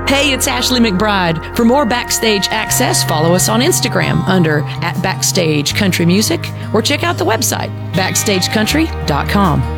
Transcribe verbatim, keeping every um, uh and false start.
Hey, it's Ashley McBride. For more Backstage access, follow us on Instagram under at Backstage Country Music or check out the website, backstage country dot com.